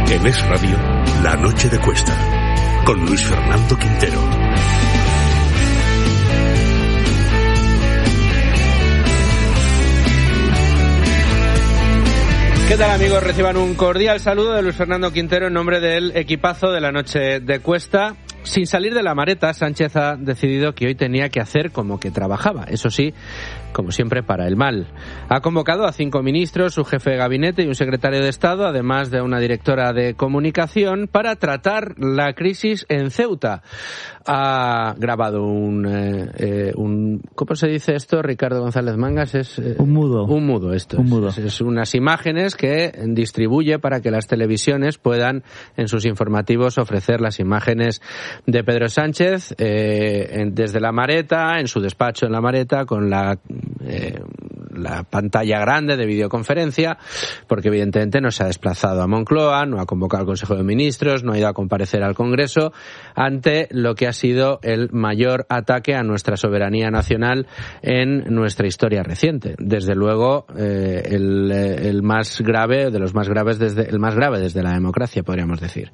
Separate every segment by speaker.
Speaker 1: En Es Radio, La Noche de Cuesta, con Luis Fernando Quintero.
Speaker 2: ¿Qué tal, amigos? Reciban un cordial saludo de Luis Fernando Quintero en nombre del equipazo de La Noche de Cuesta. Sin salir de la mareta, Sánchez ha decidido que hoy tenía que hacer como que trabajaba, eso sí, como siempre, para el mal. Ha convocado a 5 ministros, su jefe de gabinete y un secretario de Estado, además de una directora de comunicación, para tratar la crisis en Ceuta. Ha grabado un ¿cómo se dice esto, Ricardo González Mangas? Es
Speaker 3: un mudo.
Speaker 2: Un mudo, esto.
Speaker 3: Un mudo.
Speaker 2: Es unas imágenes que distribuye para que las televisiones puedan, en sus informativos, ofrecer las imágenes de Pedro Sánchez desde la mareta, en su despacho en la mareta, con la pantalla grande de videoconferencia, porque evidentemente no se ha desplazado a Moncloa, no ha convocado al Consejo de Ministros, no ha ido a comparecer al Congreso ante lo que ha sido el mayor ataque a nuestra soberanía nacional en nuestra historia reciente. Desde luego, el más grave, de los más graves, el más grave desde la democracia, podríamos decir.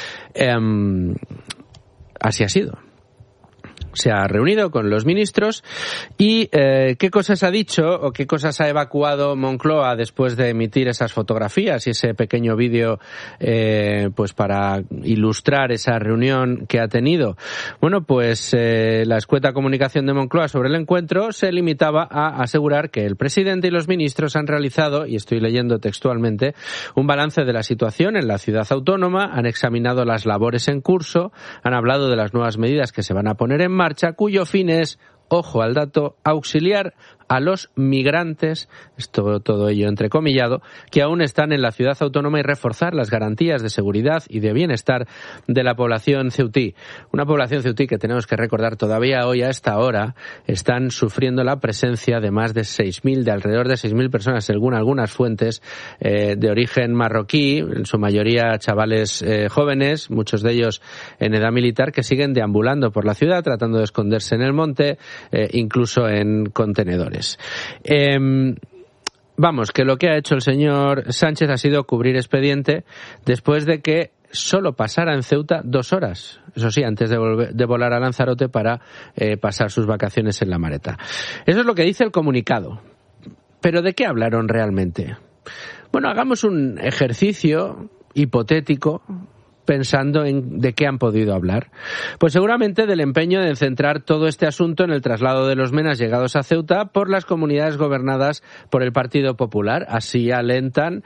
Speaker 2: Así ha sido. Se ha reunido con los ministros y ¿qué cosas ha dicho o qué cosas ha evacuado Moncloa después de emitir esas fotografías y ese pequeño vídeo pues para ilustrar esa reunión que ha tenido? Bueno, pues la escueta comunicación de Moncloa sobre el encuentro se limitaba a asegurar que el presidente y los ministros han realizado, y estoy leyendo textualmente, un balance de la situación en la ciudad autónoma, han examinado las labores en curso, han hablado de las nuevas medidas que se van a poner en marcha, cuyo fin es, ojo al dato, auxiliar a los migrantes, todo ello entrecomillado, que aún están en la ciudad autónoma y reforzar las garantías de seguridad y de bienestar de la población ceutí. Una población ceutí que tenemos que recordar todavía hoy a esta hora están sufriendo la presencia de más de alrededor de 6.000 personas, según algunas fuentes, de origen marroquí, en su mayoría chavales jóvenes, muchos de ellos en edad militar, que siguen deambulando por la ciudad tratando de esconderse en el monte, incluso en contenedores. Vamos, que lo que ha hecho el señor Sánchez ha sido cubrir expediente después de que solo pasara en Ceuta 2 horas. Eso sí, antes de volar a Lanzarote para pasar sus vacaciones en la mareta. Eso es lo que dice el comunicado. ¿Pero de qué hablaron realmente? Bueno, hagamos un ejercicio hipotético pensando en de qué han podido hablar. Pues seguramente del empeño de centrar todo este asunto en el traslado de los menas llegados a Ceuta por las comunidades gobernadas por el Partido Popular. Así alientan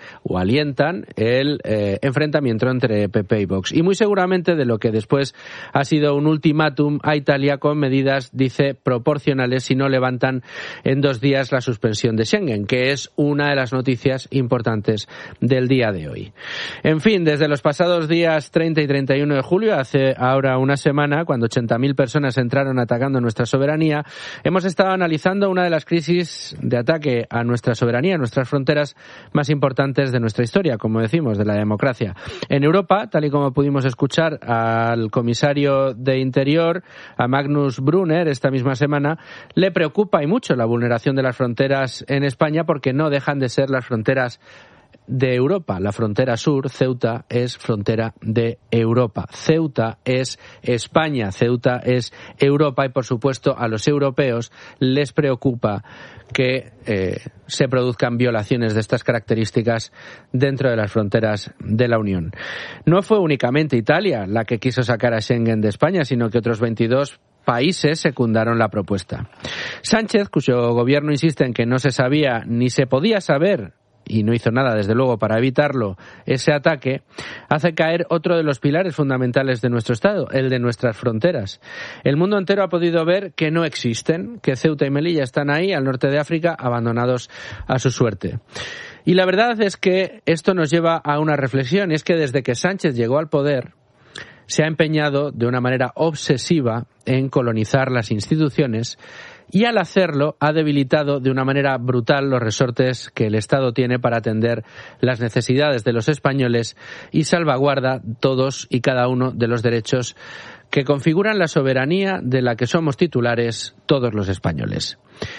Speaker 2: el enfrentamiento entre PP y Vox. Y muy seguramente de lo que después ha sido un ultimátum a Italia con medidas, dice, proporcionales si no levantan en 2 días la suspensión de Schengen, que es una de las noticias importantes del día de hoy. En fin, desde los pasados días 30 y 31 de julio, hace ahora una semana, cuando 80.000 personas entraron atacando nuestra soberanía, hemos estado analizando una de las crisis de ataque a nuestra soberanía, a nuestras fronteras más importantes de nuestra historia, como decimos, de la democracia. En Europa, tal y como pudimos escuchar al comisario de Interior, a Magnus Brunner, esta misma semana, le preocupa y mucho la vulneración de las fronteras en España porque no dejan de ser las fronteras de Europa. La frontera sur, Ceuta, es frontera de Europa. Ceuta es España, Ceuta es Europa y, por supuesto, a los europeos les preocupa que se produzcan violaciones de estas características dentro de las fronteras de la Unión. No fue únicamente Italia la que quiso sacar a Schengen de España, sino que otros 22 países secundaron la propuesta. Sánchez, cuyo gobierno insiste en que no se sabía ni se podía saber, y no hizo nada, desde luego, para evitarlo, ese ataque, hace caer otro de los pilares fundamentales de nuestro Estado, el de nuestras fronteras. El mundo entero ha podido ver que no existen, que Ceuta y Melilla están ahí, al norte de África, abandonados a su suerte. Y la verdad es que esto nos lleva a una reflexión, y es que desde que Sánchez llegó al poder, se ha empeñado de una manera obsesiva en colonizar las instituciones y al hacerlo ha debilitado de una manera brutal los resortes que el Estado tiene para atender las necesidades de los españoles y salvaguarda todos y cada uno de los derechos que configuran la soberanía de la que somos titulares todos los españoles.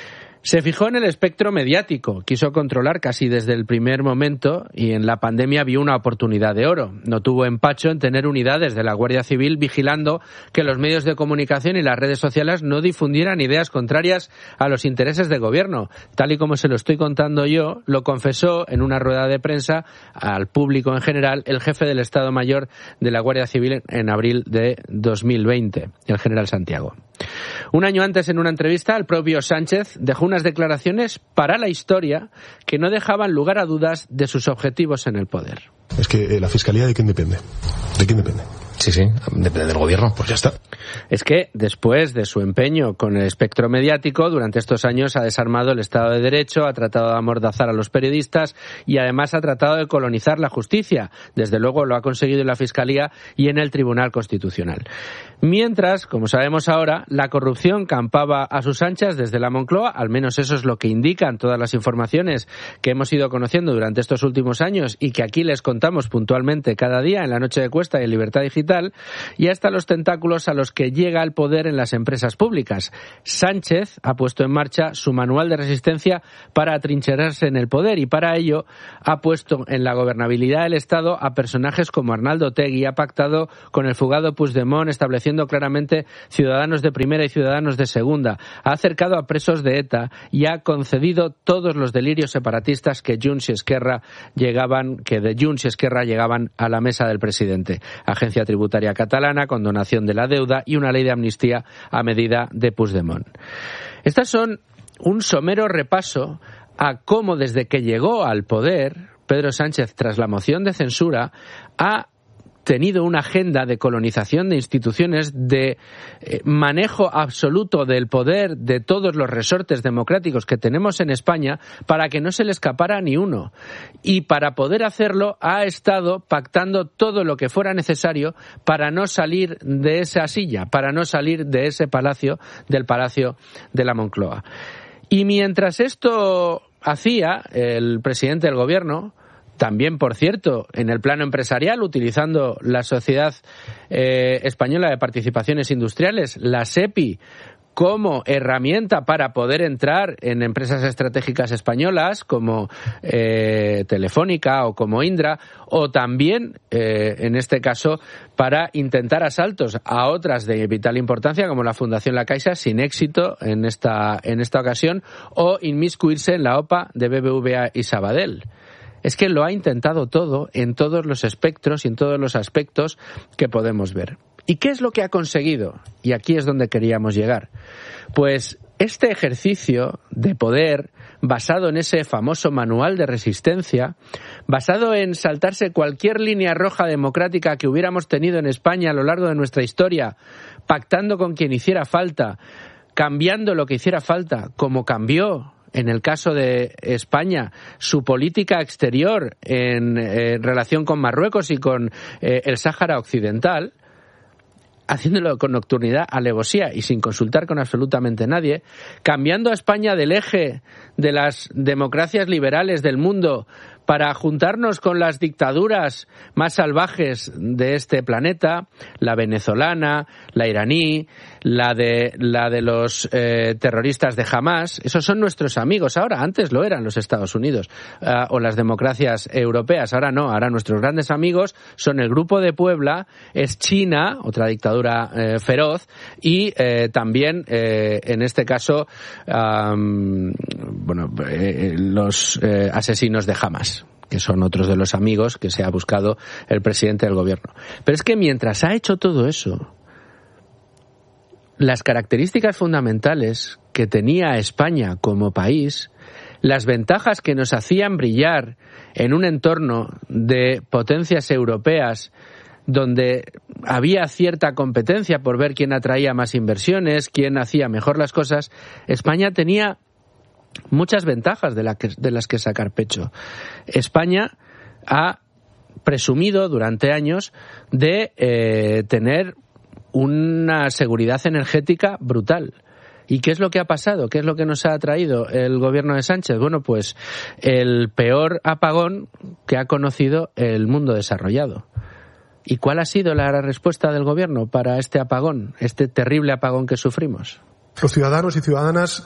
Speaker 2: Se fijó en el espectro mediático, quiso controlar casi desde el primer momento y en la pandemia vio una oportunidad de oro. No tuvo empacho en tener unidades de la Guardia Civil vigilando que los medios de comunicación y las redes sociales no difundieran ideas contrarias a los intereses del gobierno. Tal y como se lo estoy contando yo, lo confesó en una rueda de prensa al público en general el jefe del Estado Mayor de la Guardia Civil en abril de 2020, el general Santiago. Un año antes, en una entrevista, el propio Sánchez dejó unas declaraciones para la historia que no dejaban lugar a dudas de sus objetivos en el poder.
Speaker 3: Es que la Fiscalía, ¿de quién depende? ¿De quién depende?
Speaker 4: Sí, depende del gobierno.
Speaker 3: Pues ya está.
Speaker 2: Es que, después de su empeño con el espectro mediático, durante estos años ha desarmado el Estado de Derecho, ha tratado de amordazar a los periodistas y además ha tratado de colonizar la justicia. Desde luego lo ha conseguido en la Fiscalía y en el Tribunal Constitucional. Mientras, como sabemos ahora, la corrupción campaba a sus anchas desde la Moncloa, al menos eso es lo que indican todas las informaciones que hemos ido conociendo durante estos últimos años y que aquí les contamos puntualmente cada día en la Noche de Cuesta y en Libertad Digital, y hasta los tentáculos a los que llega el poder en las empresas públicas. Sánchez ha puesto en marcha su manual de resistencia para atrincherarse en el poder y para ello ha puesto en la gobernabilidad del Estado a personajes como Arnaldo Otegi, ha pactado con el fugado Puigdemont estableciendo claramente ciudadanos de primera y ciudadanos de segunda, ha acercado a presos de ETA y ha concedido todos los delirios separatistas que de Junts y Esquerra llegaban a la mesa del presidente. Agencia tributaria catalana, condonación de la deuda y una ley de amnistía a medida de Puigdemont. Estas son un somero repaso a cómo desde que llegó al poder, Pedro Sánchez, tras la moción de censura, ha tenido una agenda de colonización de instituciones, de manejo absoluto del poder de todos los resortes democráticos que tenemos en España para que no se le escapara ni uno. Y para poder hacerlo ha estado pactando todo lo que fuera necesario para no salir de esa silla, para no salir de ese palacio, del Palacio de la Moncloa. Y mientras esto hacía el presidente del Gobierno, también, por cierto, en el plano empresarial, utilizando la Sociedad Española de Participaciones Industriales, la SEPI, como herramienta para poder entrar en empresas estratégicas españolas como Telefónica o como Indra, o también, en este caso, para intentar asaltos a otras de vital importancia como la Fundación La Caixa, sin éxito en esta ocasión, o inmiscuirse en la OPA de BBVA y Sabadell. Es que lo ha intentado todo en todos los espectros y en todos los aspectos que podemos ver. ¿Y qué es lo que ha conseguido? Y aquí es donde queríamos llegar. Pues este ejercicio de poder, basado en ese famoso manual de resistencia, basado en saltarse cualquier línea roja democrática que hubiéramos tenido en España a lo largo de nuestra historia, pactando con quien hiciera falta, cambiando lo que hiciera falta, como cambió en el caso de España, su política exterior en relación con Marruecos y con el Sáhara Occidental, haciéndolo con nocturnidad, alevosía y sin consultar con absolutamente nadie, cambiando a España del eje de las democracias liberales del mundo para juntarnos con las dictaduras más salvajes de este planeta, la venezolana, la iraní, la de los terroristas de Hamás. Esos son nuestros amigos ahora. Antes lo eran los Estados Unidos o las democracias europeas. Ahora no. Ahora nuestros grandes amigos son el Grupo de Puebla, es China, otra dictadura feroz, y también, en este caso, los asesinos de Hamás, que son otros de los amigos que se ha buscado el presidente del gobierno. Pero es que mientras ha hecho todo eso, las características fundamentales que tenía España como país, las ventajas que nos hacían brillar en un entorno de potencias europeas donde había cierta competencia por ver quién atraía más inversiones, quién hacía mejor las cosas, España tenía muchas ventajas de las que sacar pecho. España ha presumido durante años de tener una seguridad energética brutal. ¿Y qué es lo que ha pasado? ¿Qué es lo que nos ha traído el gobierno de Sánchez? Bueno, pues el peor apagón que ha conocido el mundo desarrollado. ¿Y cuál ha sido la respuesta del gobierno para este apagón, este terrible apagón que sufrimos?
Speaker 3: Los ciudadanos y ciudadanas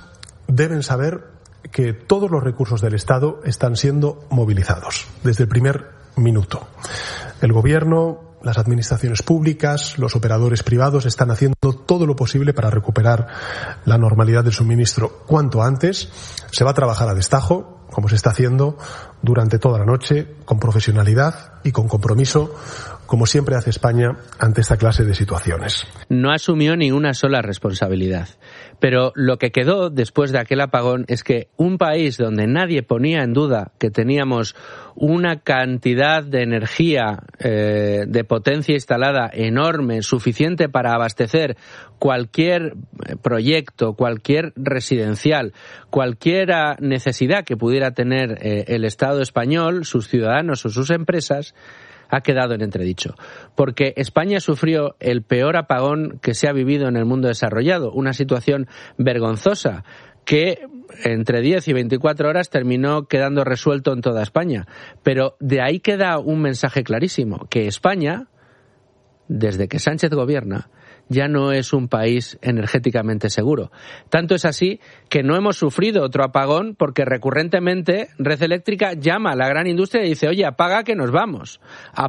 Speaker 3: deben saber que todos los recursos del Estado están siendo movilizados desde el primer minuto. El Gobierno, las administraciones públicas, los operadores privados están haciendo todo lo posible para recuperar la normalidad del suministro cuanto antes. Se va a trabajar a destajo, como se está haciendo durante toda la noche, con profesionalidad y con compromiso, como siempre hace España ante esta clase de situaciones.
Speaker 2: No asumió ni una sola responsabilidad. Pero lo que quedó después de aquel apagón es que un país donde nadie ponía en duda que teníamos una cantidad de energía, de potencia instalada enorme, suficiente para abastecer cualquier proyecto, cualquier residencial, cualquier necesidad que pudiera tener el Estado español, sus ciudadanos o sus empresas, ha quedado en entredicho. Porque España sufrió el peor apagón que se ha vivido en el mundo desarrollado, una situación vergonzosa que entre 10 y 24 horas terminó quedando resuelto en toda España. Pero de ahí queda un mensaje clarísimo, que España, desde que Sánchez gobierna, ya no es un país energéticamente seguro. Tanto es así que no hemos sufrido otro apagón porque recurrentemente Red Eléctrica llama a la gran industria y dice: oye, apaga que nos vamos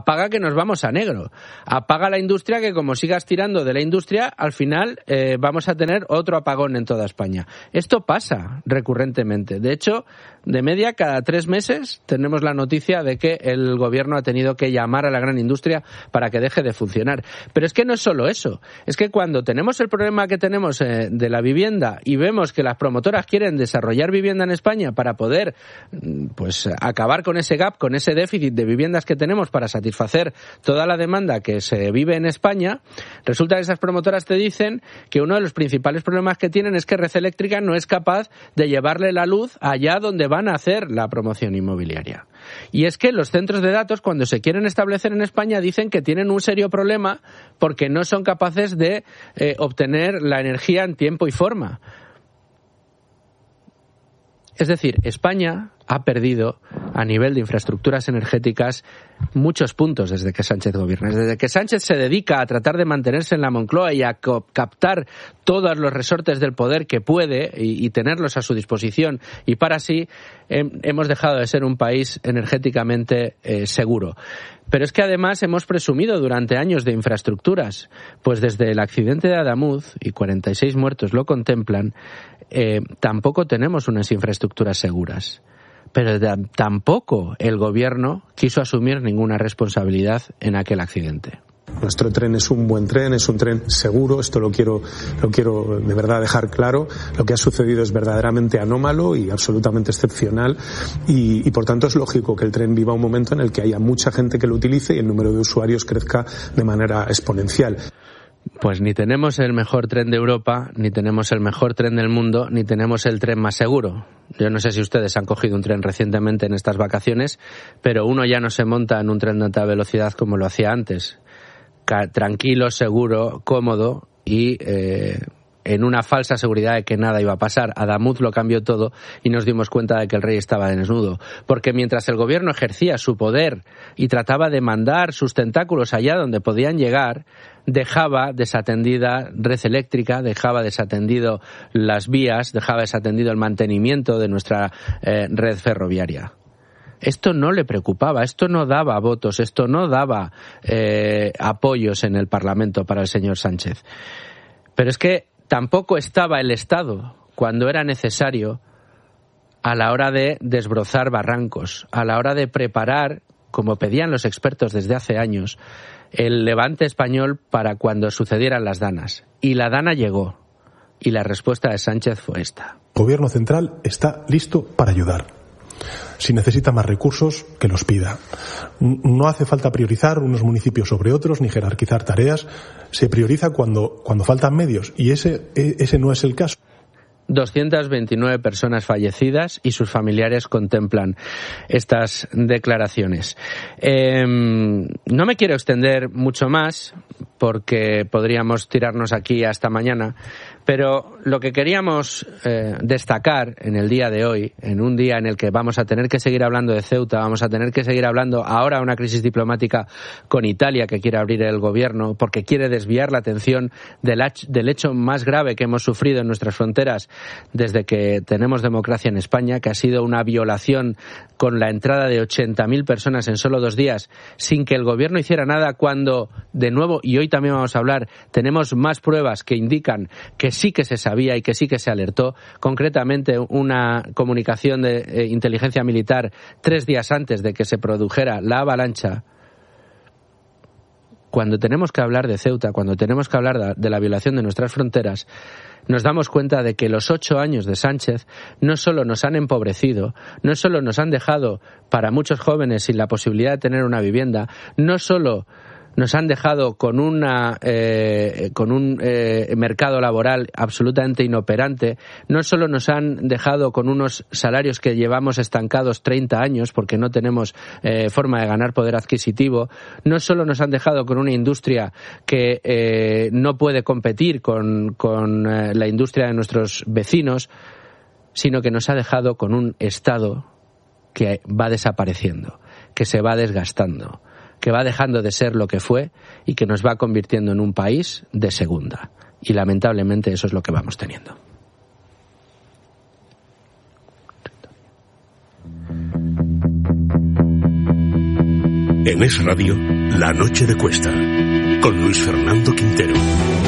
Speaker 2: a negro, apaga la industria, que como sigas tirando de la industria, al final vamos a tener otro apagón en toda España. Esto pasa recurrentemente. De hecho, de media, cada 3 meses tenemos la noticia de que el gobierno ha tenido que llamar a la gran industria para que deje de funcionar. Pero es que no es solo eso. Es que cuando tenemos el problema que tenemos de la vivienda y vemos que las promotoras quieren desarrollar vivienda en España para poder pues acabar con ese gap, con ese déficit de viviendas que tenemos para satisfacer toda la demanda que se vive en España, resulta que esas promotoras te dicen que uno de los principales problemas que tienen es que Red Eléctrica no es capaz de llevarle la luz allá donde van a hacer la promoción inmobiliaria. Y es que los centros de datos, cuando se quieren establecer en España, dicen que tienen un serio problema porque no son capaces de obtener la energía en tiempo y forma. Es decir, España ha perdido a nivel de infraestructuras energéticas muchos puntos desde que Sánchez gobierna. Desde que Sánchez se dedica a tratar de mantenerse en la Moncloa y a captar todos los resortes del poder que puede y tenerlos a su disposición, y para sí hemos dejado de ser un país energéticamente seguro. Pero es que además hemos presumido durante años de infraestructuras, pues desde el accidente de Adamuz, y 46 muertos lo contemplan, tampoco tenemos unas infraestructuras seguras. Pero tampoco el gobierno quiso asumir ninguna responsabilidad en aquel accidente.
Speaker 5: Nuestro tren es un buen tren, es un tren seguro, esto lo quiero de verdad dejar claro. Lo que ha sucedido es verdaderamente anómalo y absolutamente excepcional y por tanto es lógico que el tren viva un momento en el que haya mucha gente que lo utilice y el número de usuarios crezca de manera exponencial.
Speaker 2: Pues ni tenemos el mejor tren de Europa, ni tenemos el mejor tren del mundo, ni tenemos el tren más seguro. Yo no sé si ustedes han cogido un tren recientemente en estas vacaciones, pero uno ya no se monta en un tren de alta velocidad como lo hacía antes. Tranquilo, seguro, cómodo y en una falsa seguridad de que nada iba a pasar. Adamuz lo cambió todo y nos dimos cuenta de que el rey estaba desnudo. Porque mientras el gobierno ejercía su poder y trataba de mandar sus tentáculos allá donde podían llegar, dejaba desatendida Red Eléctrica, dejaba desatendido las vías, dejaba desatendido el mantenimiento de nuestra red ferroviaria. Esto no le preocupaba, esto no daba votos, esto no daba apoyos en el Parlamento para el señor Sánchez. Pero es que tampoco estaba el Estado cuando era necesario a la hora de desbrozar barrancos, a la hora de preparar, como pedían los expertos desde hace años, el levante español para cuando sucedieran las danas. Y la dana llegó, y la respuesta de Sánchez fue esta.
Speaker 3: El Gobierno central está listo para ayudar. Si necesita más recursos, que los pida. No hace falta priorizar unos municipios sobre otros ni jerarquizar tareas. Se prioriza cuando faltan medios y ese no es el caso.
Speaker 2: 229 personas fallecidas y sus familiares contemplan estas declaraciones. No me quiero extender mucho más porque podríamos tirarnos aquí hasta mañana, Pero lo que queríamos destacar en el día de hoy, en un día en el que vamos a tener que seguir hablando de Ceuta, vamos a tener que seguir hablando ahora de una crisis diplomática con Italia que quiere abrir el gobierno porque quiere desviar la atención del hecho más grave que hemos sufrido en nuestras fronteras desde que tenemos democracia en España, que ha sido una violación con la entrada de 80.000 personas en solo 2 días sin que el gobierno hiciera nada, cuando, de nuevo, y hoy también vamos a hablar, tenemos más pruebas que indican que sí que se sabía y que sí que se alertó. Concretamente, una comunicación de inteligencia militar 3 días antes de que se produjera la avalancha. Cuando tenemos que hablar de Ceuta, cuando tenemos que hablar de la violación de nuestras fronteras, nos damos cuenta de que los 8 años de Sánchez no solo nos han empobrecido, no solo nos han dejado para muchos jóvenes sin la posibilidad de tener una vivienda, no solo nos han dejado con un mercado laboral absolutamente inoperante, no solo nos han dejado con unos salarios que llevamos estancados 30 años porque no tenemos forma de ganar poder adquisitivo, no solo nos han dejado con una industria que no puede competir con la industria de nuestros vecinos, sino que nos ha dejado con un Estado que va desapareciendo, que se va desgastando, que va dejando de ser lo que fue y que nos va convirtiendo en un país de segunda. Y lamentablemente eso es lo que vamos teniendo.
Speaker 1: En Es Radio, La Noche de Cuesta, con Luis Fernando Quintero.